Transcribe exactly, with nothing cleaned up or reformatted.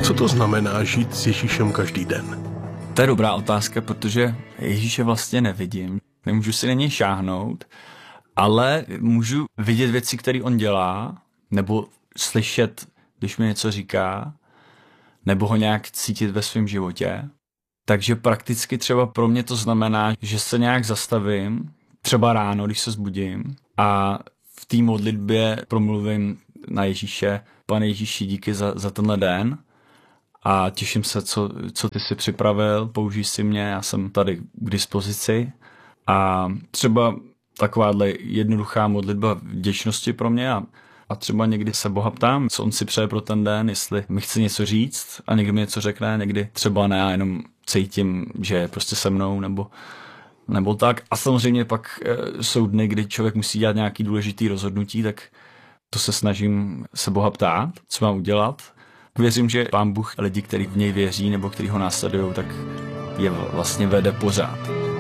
Co to znamená žít s Ježíšem každý den? To je dobrá otázka, protože Ježíše vlastně nevidím. Nemůžu si na něj šáhnout, ale můžu vidět věci, které on dělá, nebo slyšet, když mi něco říká, nebo ho nějak cítit ve svém životě. Takže prakticky třeba pro mě to znamená, že se nějak zastavím, třeba ráno, když se zbudím a v té modlitbě promluvím na Ježíše: Pane Ježíši, díky za, za tenhle den a těším se, co, co ty jsi připravil, použij si mě, já jsem tady k dispozici. A třeba takováhle jednoduchá modlitba vděčnosti pro mě a, a třeba někdy se Boha ptám, co on si přeje pro ten den, jestli mi chce něco říct a někdy mi něco řekne, někdy třeba ne a jenom cítím, že je prostě se mnou nebo, nebo tak. A samozřejmě pak e, jsou dny, kdy člověk musí dělat nějaký důležitý rozhodnutí, tak to se snažím se Boha ptát, co mám udělat. Věřím, že Pán Bůh lidi, kteří v něj věří nebo kteří ho následují, tak je vlastně vede pořád.